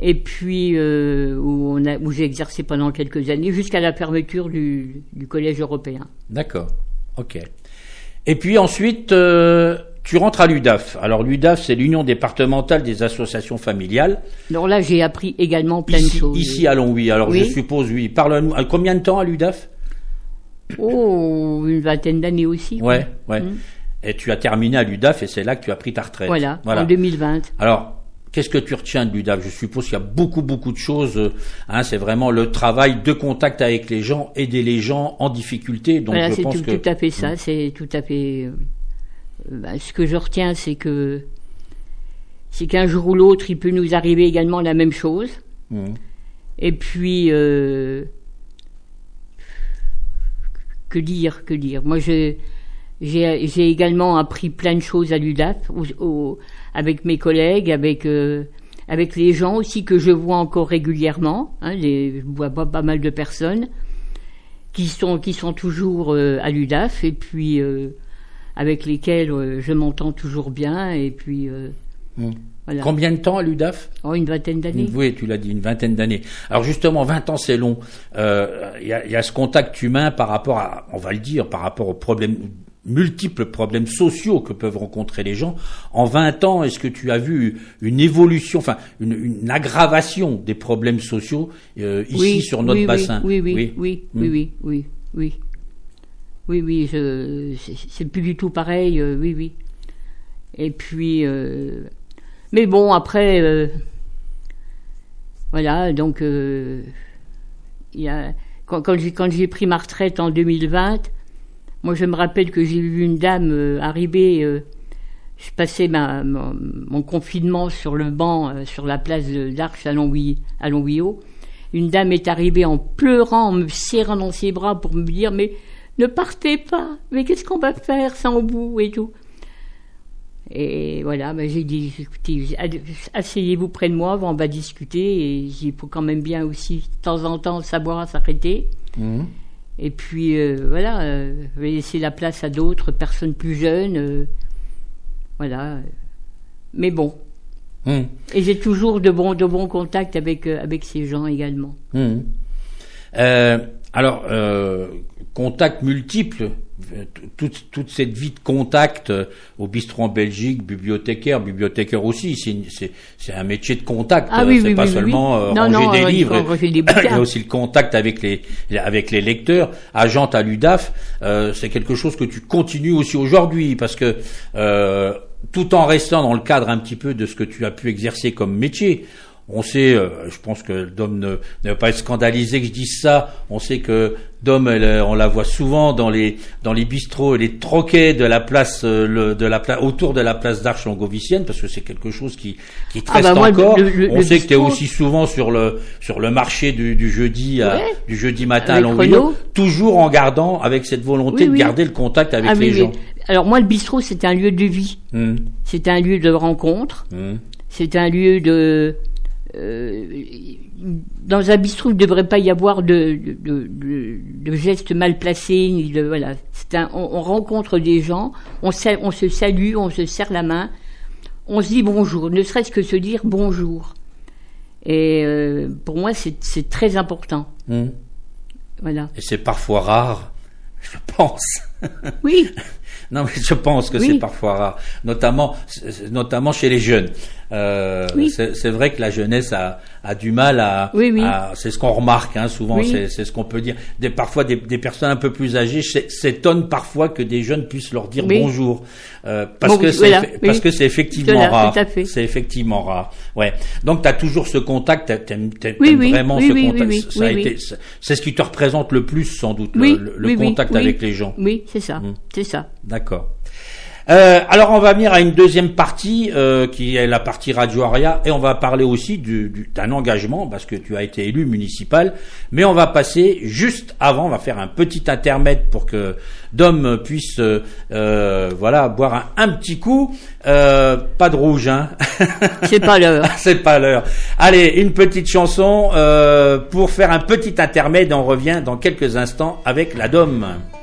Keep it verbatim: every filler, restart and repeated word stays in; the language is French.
Et puis euh, où, on a, où j'ai exercé pendant quelques années, jusqu'à la fermeture du, du collège européen. D'accord, ok. Et puis ensuite, euh, tu rentres à l'U D A F. Alors l'U D A F, c'est l'Union départementale des associations familiales. Alors là, j'ai appris également plein ici, de choses. Ici à Longwy. Alors oui. je suppose, oui. Parle-nous. Combien de temps à l'U D A F? Oh, une vingtaine d'années aussi. Ouais, oui. ouais. Mmh. Et tu as terminé à l'U D A F et c'est là que tu as pris ta retraite. Voilà, voilà. En deux mille vingt. Alors, qu'est-ce que tu retiens de l'U D A F? Je suppose qu'il y a beaucoup, beaucoup de choses. Hein, c'est vraiment le travail de contact avec les gens, aider les gens en difficulté. Donc, voilà, je c'est pense tout, que... tout à fait ça. Mmh. C'est tout à fait... Euh, bah, ce que je retiens, c'est que c'est qu'un jour ou l'autre, il peut nous arriver également la même chose. Mmh. Et puis... Euh, que dire, que dire. Moi, je... J'ai, j'ai également appris plein de choses à l'U D A F, au, au, avec mes collègues, avec euh, avec les gens aussi que je vois encore régulièrement. Hein, les, je vois pas, pas mal de personnes qui sont qui sont toujours euh, à l'U D A F et puis euh, avec lesquels euh, je m'entends toujours bien et puis. Euh, mmh. Voilà. Combien de temps à l'U D A F? Oh, une vingtaine d'années. Oui, tu l'as dit, une vingtaine d'années. Alors justement, vingt ans, c'est long. Il euh, y, a, y a ce contact humain par rapport à, on va le dire, par rapport aux problèmes, multiples problèmes sociaux que peuvent rencontrer les gens. En vingt ans, est-ce que tu as vu une évolution, enfin une, une aggravation des problèmes sociaux euh, ici oui, sur notre oui, bassin? Oui, oui, oui, oui, oui, mmh. oui, oui, oui, oui, oui, je, c'est, c'est plus du tout pareil, euh, oui, oui. Et puis, euh, mais bon, après, euh, voilà, donc, euh, il y a, quand, quand j'ai, quand j'ai pris ma retraite en deux mille vingt. Moi, je me rappelle que j'ai vu une dame euh, arriver. Euh, je passais ma, mon, mon confinement sur le banc, euh, sur la place de, d'Arches à Longwy, à Longwy-Haut. Une dame est arrivée en pleurant, en me serrant dans ses bras pour me dire « Mais ne partez pas, mais qu'est-ce qu'on va faire sans vous ?» et tout. Et voilà, ben j'ai dit « Écoutez, asseyez-vous près de moi, on va discuter. » Et il faut quand même bien aussi, de temps en temps, savoir s'arrêter. Mmh. Et puis, euh, voilà, euh, je vais laisser la place à d'autres personnes plus jeunes. Euh, voilà. Mais bon. Mmh. Et j'ai toujours de bons, de bons contacts avec, euh, avec ces gens également. Mmh. Euh, alors, euh, contacts multiples, toute, toute cette vie de contact euh, au bistrot en Belgique, bibliothécaire, bibliothécaire aussi, c'est, une, c'est, c'est un métier de contact. Ah oui, c'est oui, pas oui, seulement oui. Euh, non, ranger non, des euh, livres, ranger des il y a aussi le contact avec les, avec les lecteurs. Agente à l'U D A F, euh, c'est quelque chose que tu continues aussi aujourd'hui, parce que euh, tout en restant dans le cadre un petit peu de ce que tu as pu exercer comme métier. On sait, euh, je pense que Dom ne, ne va pas être scandalisé que je dise ça. On sait que Dom, elle, on la voit souvent dans les dans les bistrots et les troquets de la place, euh, le, de la place autour de la place d'Arches longovicienne, parce que c'est quelque chose qui qui te reste ah bah encore. Moi, le, le, on le sait bistrot... que tu es aussi souvent sur le sur le marché du, du jeudi à, ouais. du jeudi matin avec à Longwy, toujours en gardant avec cette volonté oui, de oui. garder le contact avec ah, les oui, gens. Oui. Alors moi, le bistrot, c'est un lieu de vie, mmh. c'est un lieu de rencontre, mmh. c'est un lieu de Euh, dans un bistrot, il ne devrait pas y avoir de, de, de, de gestes mal placés. Ni de, voilà. C'est un, on, on rencontre des gens, on, sa, on se salue, on se serre la main, on se dit bonjour, ne serait-ce que se dire bonjour. Et euh, pour moi, c'est, c'est très important. Mmh. Voilà. Et c'est parfois rare, je pense. Oui. Non, mais je pense que oui. c'est parfois rare, notamment, notamment chez les jeunes. Euh, oui. c'est, c'est vrai que la jeunesse a, a du mal à, oui, oui. à, c'est ce qu'on remarque, hein, souvent, oui. c'est, c'est ce qu'on peut dire. Des, parfois, des, des personnes un peu plus âgées s'étonnent parfois que des jeunes puissent leur dire oui. bonjour, euh, parce bon, que c'est, voilà, parce oui. que c'est effectivement là, rare. Tout à fait. C'est effectivement rare. Ouais. Donc, t'as toujours ce contact, t'aimes, t'aimes, oui, t'aimes oui, vraiment oui, ce oui, contact. Oui, oui, ça a oui, été, oui. c'est ce qui te représente le plus, sans doute, oui, le, le oui, contact oui, avec oui. les gens. Oui, c'est ça, mmh. c'est ça. D'accord. Euh, alors on va venir à une deuxième partie euh, qui est la partie Radio Aria, et on va parler aussi du, du, d'un engagement parce que tu as été élu municipal, mais on va passer juste avant, on va faire un petit intermède pour que Dom puisse euh, euh, voilà boire un, un petit coup, euh, pas de rouge hein. C'est pas l'heure. C'est pas l'heure. Allez, une petite chanson euh, pour faire un petit intermède, on revient dans quelques instants avec la Dom.